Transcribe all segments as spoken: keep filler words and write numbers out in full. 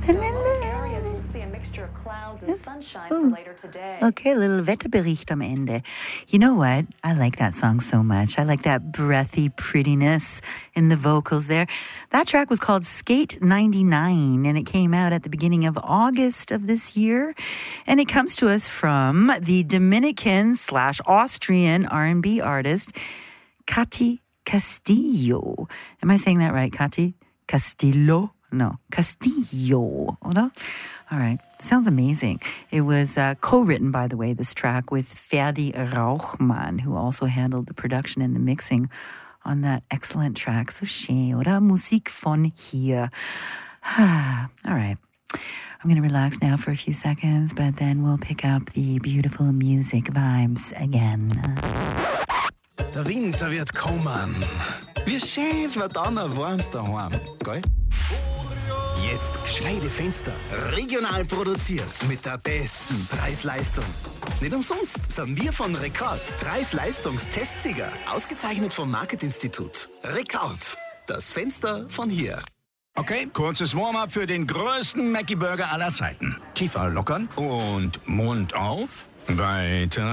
Okay, a little Wetterbericht am Ende. You know what? I like that song so much. I like that breathy prettiness in the vocals there. That track was called Skate ninety-nine, and it came out at the beginning of August of this year. And it comes to us from the Dominican slash Austrian R and B artist, Katy Castillo. Am I saying that right, Katy? Castillo? No, Castillo. Oder? All right. Sounds amazing. It was uh, co-written, by the way, this track with Ferdi Rauchmann, who also handled the production and the mixing on that excellent track. So schön, oder? Musik von hier. All right. I'm going to relax now for a few seconds, but then we'll pick up the beautiful music vibes again. Der Winter wird kommen. Wie schön wird dann ein warmes daheim, gell? Jetzt gescheite Fenster. Regional produziert mit der besten Preis-Leistung. Nicht umsonst sind wir von Rekord Preis-Leistungstestsieger. Ausgezeichnet vom Marketinstitut. Rekord. Das Fenster von hier. Okay, kurzes Warm-up für den größten Mackie-Burger aller Zeiten. Kiefer lockern und Mund auf. Weiter,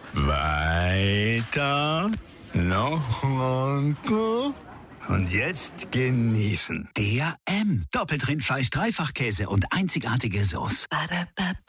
weiter, noch weiter. Und jetzt genießen. Der M. Doppelt Rindfleisch, Dreifachkäse und einzigartige Sauce.